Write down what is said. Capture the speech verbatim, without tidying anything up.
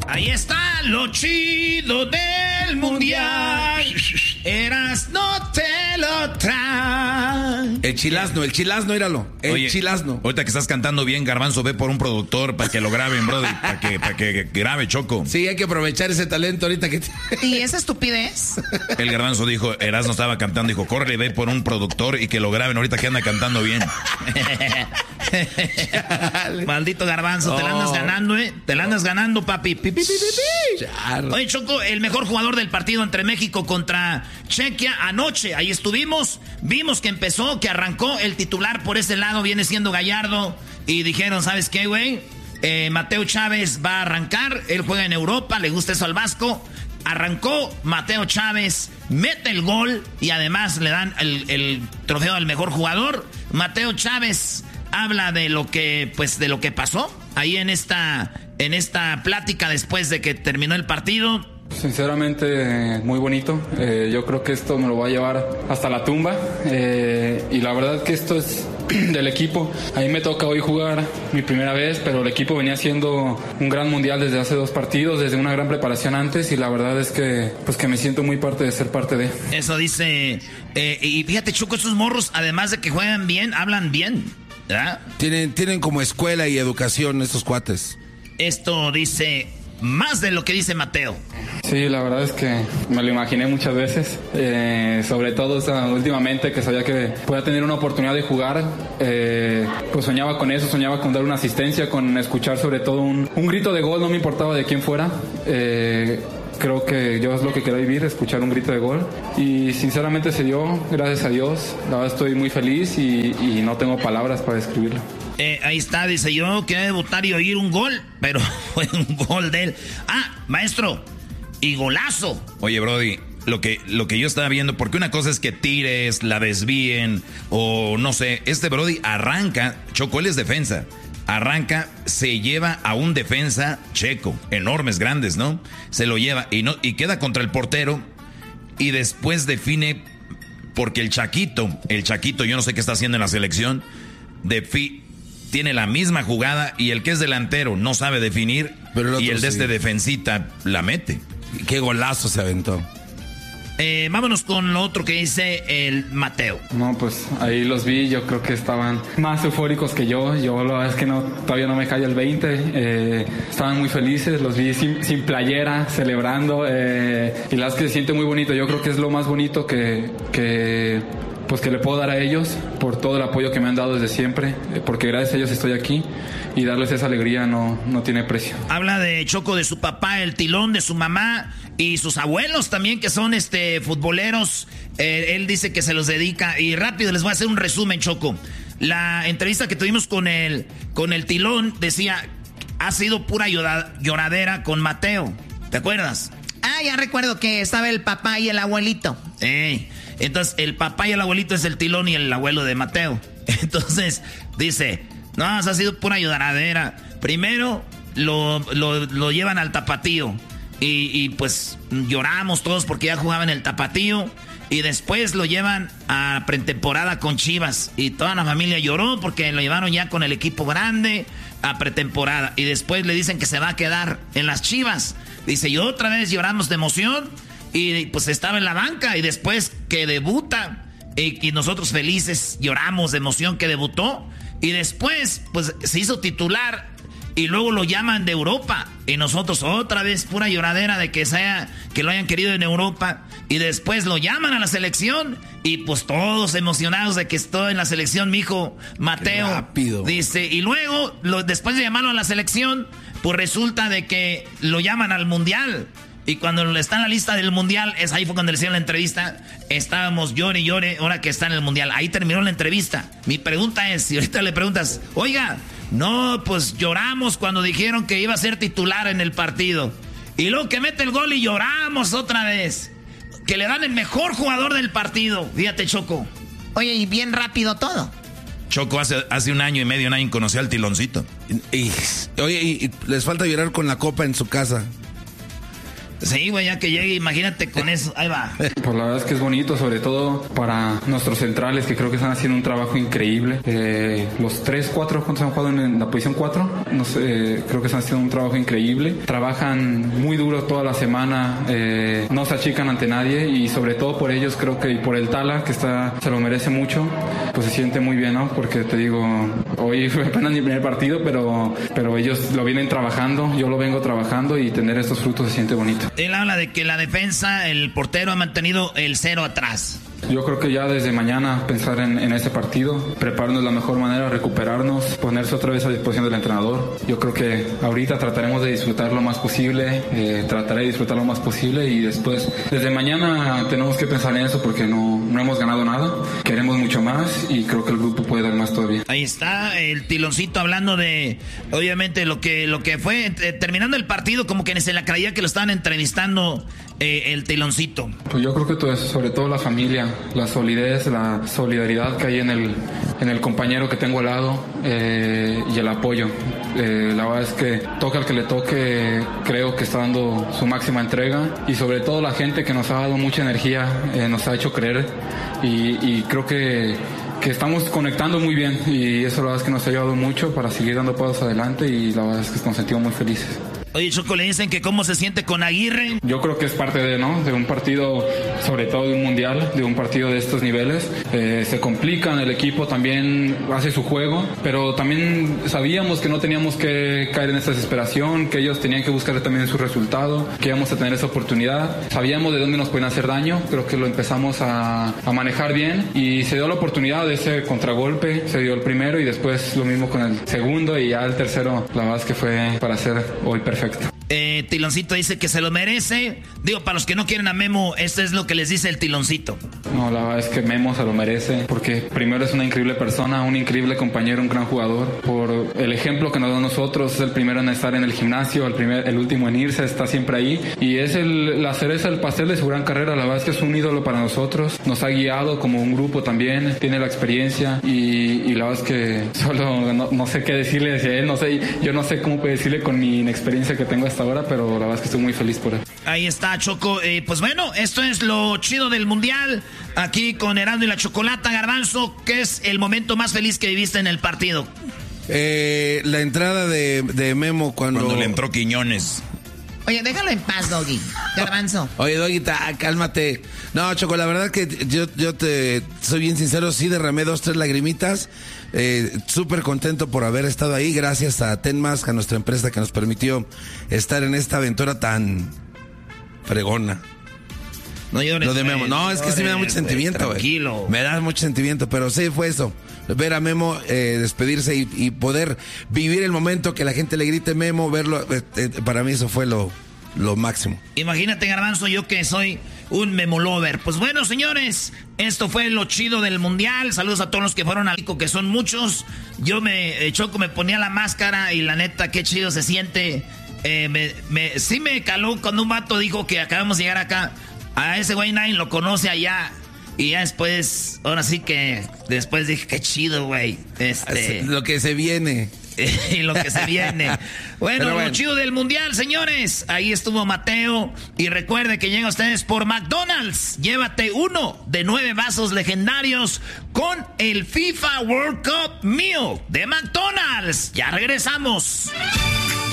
Ahí está lo chido del mundial. Eras no te lo trae. El chilazno, el chilazno, íralo. El Oye, chilazno. Ahorita que estás cantando bien, Garbanzo, ve por un productor para que lo graben, brody. Para que, para que grabe, Choco. Sí, hay que aprovechar ese talento ahorita que... ¿Y esa estupidez? El Garbanzo dijo, Erasmo estaba cantando, dijo, córrele, ve por un productor y que lo graben ahorita que anda cantando bien. Maldito Garbanzo, oh. te la andas ganando, ¿eh? Te la andas ganando, papi. Pi, pi, pi, pi, pi. Oye, Choco, el mejor jugador del partido entre México contra Chequia anoche. Ahí estuvimos, vimos que empezó, que arrancó. El titular por ese lado viene siendo Gallardo. Y dijeron, ¿sabes qué, güey? Eh, Mateo Chávez va a arrancar. Él juega en Europa, le gusta eso al Vasco. Arrancó Mateo Chávez, mete el gol y además le dan el, el trofeo al mejor jugador. Mateo Chávez habla de lo que, pues, de lo que pasó ahí en esta, en esta plática después de que terminó el partido. Sinceramente, muy bonito. Eh, yo creo que esto me lo va a llevar hasta la tumba. Eh, y la verdad que esto es del equipo. A mí me toca hoy jugar mi primera vez, pero el equipo venía haciendo un gran mundial desde hace dos partidos, desde una gran preparación antes, y la verdad es que, pues, que me siento muy parte de ser parte de. Eso dice. Eh, y fíjate, Choco, estos morros, además de que juegan bien, hablan bien, ¿verdad? Tienen, tienen como escuela y educación estos cuates. Esto dice más de lo que dice Mateo. Sí, la verdad es que me lo imaginé muchas veces, eh, sobre todo o sea, últimamente que sabía que podía tener una oportunidad de jugar, eh, pues soñaba con eso, soñaba con dar una asistencia, con escuchar sobre todo un, un grito de gol, no me importaba de quién fuera. Eh, creo que yo es lo que quería vivir, escuchar un grito de gol, y sinceramente se dio, gracias a Dios. La verdad estoy muy feliz y, y no tengo palabras para describirlo. Eh, ahí está, dice, yo quería debutar y oír un gol, pero fue un gol de él. Ah, maestro, y golazo. Oye, brody, lo que, lo que yo estaba viendo, porque una cosa es que tires, la desvíen, o no sé, este brody arranca, Choco, él es defensa, arranca, se lleva a un defensa checo, enormes, grandes, ¿no? Se lo lleva y, no, y queda contra el portero, y después define, porque el Chaquito, el Chaquito, yo no sé qué está haciendo en la selección, defi tiene la misma jugada y el que es delantero no sabe definir, pero el y el de sí. este defensita la mete. Qué golazo se aventó. Eh, vámonos con lo otro que dice el Mateo. No, pues ahí los vi, yo creo que estaban más eufóricos que yo. Yo la verdad es que no, todavía no me cae el veinte. Eh, estaban muy felices, los vi sin, sin playera, celebrando. Eh, y la verdad es que se siente muy bonito. Yo creo que es lo más bonito que... que pues que le puedo dar a ellos por todo el apoyo que me han dado desde siempre, porque gracias a ellos estoy aquí y darles esa alegría no, no tiene precio. Habla de Choco, de su papá, el Tilón, de su mamá y sus abuelos también que son este futboleros. Eh, él dice que se los dedica y rápido les voy a hacer un resumen, Choco. La entrevista que tuvimos con el, con el Tilón decía, ha sido pura llora, lloradera con Mateo, ¿te acuerdas? Ah, ya recuerdo que estaba el papá y el abuelito. Eh, entonces el papá y el abuelito es el Tilón y el abuelo de Mateo. Entonces dice, no, ha sido pura lloradera. Primero lo, lo, lo llevan al Tapatío y, y pues lloramos todos porque ya jugaba en el Tapatío. Y después lo llevan a pretemporada con Chivas y toda la familia lloró porque lo llevaron ya con el equipo grande a pretemporada. Y después le dicen que se va a quedar en las Chivas. Dice, y otra vez lloramos de emoción y pues estaba en la banca y después que debuta y, y nosotros felices lloramos de emoción que debutó y después pues se hizo titular y luego lo llaman de Europa y nosotros otra vez pura lloradera de que sea que lo hayan querido en Europa y después lo llaman a la selección y pues todos emocionados de que estoy en la selección, mi hijo Mateo. Qué rápido. Dice, y luego lo, después de llamarlo a la selección pues resulta de que lo llaman al Mundial. Y cuando está en la lista del Mundial, es ahí fue cuando le hicieron la entrevista. Estábamos llore y llore, ahora que está en el Mundial. Ahí terminó la entrevista. Mi pregunta es, si ahorita le preguntas, oiga, no, pues lloramos cuando dijeron que iba a ser titular en el partido. Y luego que mete el gol y lloramos otra vez. Que le dan el mejor jugador del partido. Fíjate, Choco. Oye, y bien rápido todo. Choco hace, hace un año y medio nadie conoció al Tiloncito. Y, y, oye, y, y les falta llorar con la copa en su casa. Sí, güey, ya que llegue, imagínate con eso. Ahí va. Pues la verdad es que es bonito, sobre todo para nuestros centrales, que creo que están haciendo un trabajo increíble. Eh, los tres, cuatro, ¿cuántos han jugado en la posición cuatro? No sé, eh, creo que están haciendo un trabajo increíble. Trabajan muy duro toda la semana, eh, no se achican ante nadie y sobre todo por ellos creo que y por el Tala, que está, se lo merece mucho, pues se siente muy bien, ¿no? Porque te digo, hoy fue apenas mi primer partido, pero, pero ellos lo vienen trabajando, yo lo vengo trabajando y tener estos frutos se siente bonito. Él habla de que la defensa, el portero ha mantenido el cero atrás. Yo creo que ya desde mañana pensar en, en este partido, prepararnos de la mejor manera, recuperarnos, ponerse otra vez a disposición del entrenador. Yo creo que ahorita trataremos de disfrutar lo más posible, eh, trataré de disfrutar lo más posible y después, desde mañana tenemos que pensar en eso porque no, no hemos ganado nada, queremos mucho más y creo que el grupo puede dar más todavía. Ahí está el Tiloncito hablando de, obviamente, lo que, lo que fue, eh, terminando el partido, como que se la creía que lo estaban entrevistando eh, el Tiloncito. Pues yo creo que todo eso, sobre todo la familia, la solidez, la solidaridad que hay en el, en el compañero que tengo al lado eh, y el apoyo. Eh, la verdad es que toque al que le toque, creo que está dando su máxima entrega y sobre todo la gente que nos ha dado mucha energía, eh, nos ha hecho creer y, y creo que que estamos conectando muy bien y eso la verdad es que nos ha ayudado mucho para seguir dando pasos adelante y la verdad es que nos sentimos muy felices. Oye, Choco, le dicen que cómo se siente con Aguirre. Yo creo que es parte de, ¿no? De un partido, sobre todo de un mundial, de un partido de estos niveles. Eh, se complican, el equipo también hace su juego, pero también sabíamos que no teníamos que caer en esa desesperación, que ellos tenían que buscar también su resultado, que íbamos a tener esa oportunidad. Sabíamos de dónde nos pueden hacer daño, creo que lo empezamos a, a manejar bien y se dio la oportunidad de ese contragolpe, se dio el primero y después lo mismo con el segundo y ya el tercero, la verdad es que fue para hacer hoy perfecto. Perfecto. Eh, Tiloncito dice que se lo merece. Digo, para los que no quieren a Memo, esto es lo que les dice el Tiloncito. No, la verdad es que Memo se lo merece porque primero es una increíble persona, un increíble compañero, un gran jugador. Por el ejemplo que nos da a nosotros, es el primero en estar en el gimnasio, el, primer, el último en irse, está siempre ahí. Y es el, la cereza del pastel de su gran carrera. La verdad es que es un ídolo para nosotros. Nos ha guiado como un grupo también, tiene la experiencia y, y la verdad es que solo no, no sé qué decirle hacia él. No sé, yo no sé cómo decirle con mi inexperiencia que tengo hasta ahora, pero la verdad es que estoy muy feliz por él. Ahí está, Choco. Eh, pues bueno, esto es lo chido del Mundial. Aquí con Erasmo y la Chocolata. Garbanzo, ¿qué es el momento más feliz que viviste en el partido? Eh, la entrada de, de Memo cuando... Cuando le entró Quiñones. Oye, déjalo en paz, Doggy. Garbanzo. Oye, Doggy, cálmate. No, Choco, la verdad que yo, yo te soy bien sincero, sí derramé dos, tres lagrimitas. Eh, súper contento por haber estado ahí. Gracias a Tenmask, a nuestra empresa que nos permitió estar en esta aventura tan fregona. No llores. Lo de Memo. No, wey, es que sí me da mucho sentimiento, güey. Tranquilo. Me da mucho sentimiento, pero sí fue eso. Ver a Memo eh, despedirse y, y poder vivir el momento que la gente le grite Memo, verlo, eh, eh, para mí eso fue lo, lo máximo. Imagínate, Garbanzo, yo que soy un Memo lover. Pues bueno, señores, esto fue lo chido del Mundial. Saludos a todos los que fueron al México, que son muchos. Yo me, eh, Choco, me ponía la máscara y la neta, qué chido se siente. Eh, me, me, sí me caló cuando un vato dijo que acabamos de llegar acá. A ese güey nadie lo conoce allá. Y ya después, ahora sí que después dije, qué chido, güey. Este, lo que se viene. y lo que se viene. Bueno, bueno, lo chido del Mundial, señores. Ahí estuvo Mateo. Y recuerde que llega a ustedes por McDonald's. Llévate uno de nueve vasos legendarios con el FIFA World Cup Meal de McDonald's. Ya regresamos.